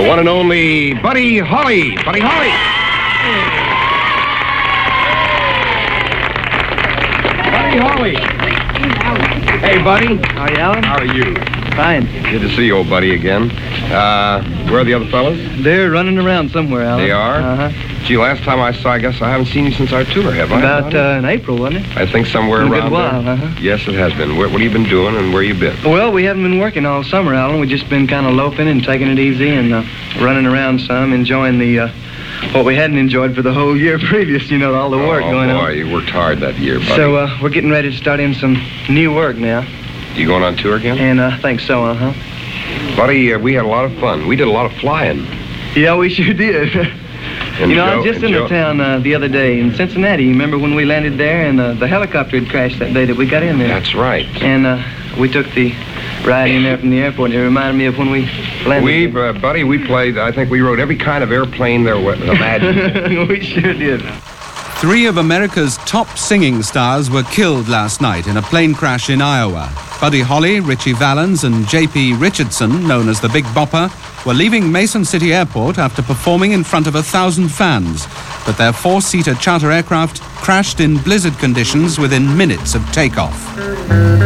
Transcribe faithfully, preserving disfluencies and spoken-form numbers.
The one and only Buddy Holly. Buddy Holly. Buddy Holly. Hey, Buddy. How are you, Alan? How are you? Fine. Good to see you, old buddy, again. Uh, where are the other fellas? They're running around somewhere, Alan. They are? Uh-huh. Gee, last time I saw, I guess I haven't seen you since our tour, have I? About uh, in April, wasn't it? I think somewhere Been a around good while, there. uh-huh. Yes, it has been. Where, what have you been doing and where you been? Well, we haven't been working all summer, Alan. We've just been kind of loafing and taking it easy and uh, running around some, enjoying the uh, what we hadn't enjoyed for the whole year previous, you know, all the work oh, going boy, on. Oh, boy, you worked hard that year, buddy. So uh, we're getting ready to start in some new work now. You going on tour again? And I uh, think so, uh-huh. Buddy, uh, we had a lot of fun. We did a lot of flying. Yeah, we sure did. And you know, Joe, I was just in Joe, the town uh, the other day in Cincinnati. You remember when we landed there and uh, the helicopter had crashed that day that we got in there? That's right. And uh, we took the ride in there from the airport. It reminded me of when we landed. We, uh, buddy, we played, I think we rode every kind of airplane there was imagined. We sure did. Three of America's top singing stars were killed last night in a plane crash in Iowa. Buddy Holly, Ritchie Valens and J P Richardson, known as the Big Bopper, were leaving Mason City Airport after performing in front of a thousand fans. But their four-seater charter aircraft crashed in blizzard conditions within minutes of takeoff.